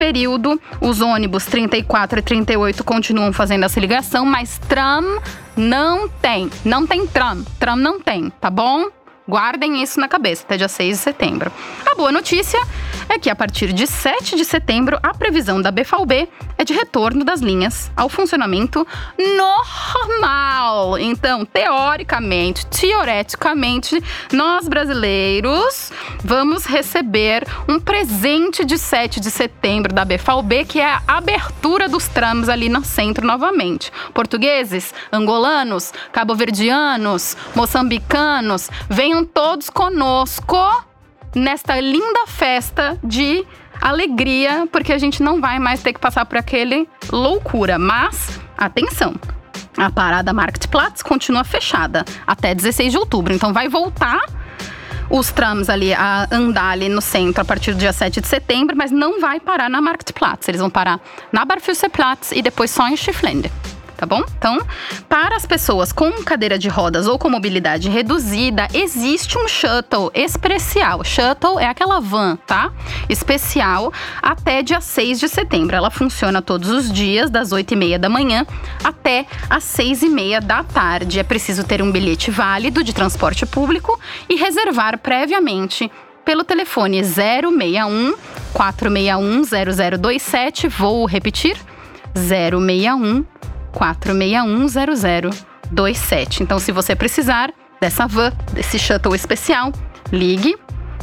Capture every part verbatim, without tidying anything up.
período, os ônibus trinta e quatro e trinta e oito continuam fazendo essa ligação, mas tram não tem. Não tem tram. Tram não tem, tá bom? Guardem isso na cabeça, até dia seis de setembro. A boa notícia é que a partir de sete de setembro, a previsão da B F A U B é de retorno das linhas ao funcionamento normal. Então, teoricamente, teoreticamente, nós brasileiros vamos receber um presente de sete de setembro da B F A U B, que é a abertura dos trams ali no centro novamente. Portugueses, angolanos, cabo-verdianos, moçambicanos, venham todos conosco nesta linda festa de alegria, porque a gente não vai mais ter que passar por aquele loucura. Mas, atenção, a parada Marktplatz continua fechada até dezesseis de outubro. Então vai voltar os trams ali a andar ali no centro a partir do dia sete de setembro, mas não vai parar na Marktplatz. Eles vão parar na Barfüßerplatz e depois só em Schifflande. Tá bom? Então, para as pessoas com cadeira de rodas ou com mobilidade reduzida, existe um shuttle especial. Shuttle é aquela van, tá? Especial até dia seis de setembro. Ela funciona todos os dias, das oito e meia da manhã até as seis e meia da tarde. É preciso ter um bilhete válido de transporte público e reservar previamente pelo telefone zero seis um, quatro seis um, zero zero dois sete. Vou repetir, zero seis um, quatro seis um, zero zero dois sete. Então, se você precisar dessa van, desse shuttle especial, ligue,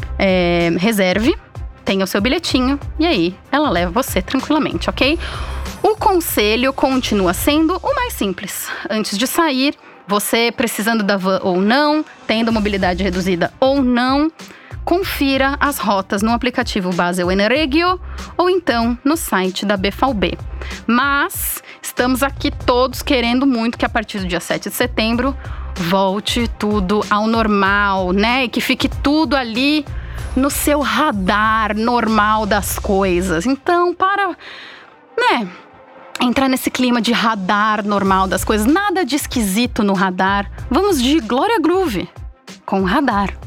é, reserve, tenha o seu bilhetinho e aí ela leva você tranquilamente, ok? O conselho continua sendo o mais simples. Antes de sair, você precisando da van ou não, tendo mobilidade reduzida ou não, confira as rotas no aplicativo Basel Eneregio ou então no site da B F A U B. Mas estamos aqui todos querendo muito que a partir do dia sete de setembro volte tudo ao normal, né? E que fique tudo ali no seu radar normal das coisas. Então, para, né, entrar nesse clima de radar normal das coisas, nada de esquisito no radar, vamos de Glória Groove com radar.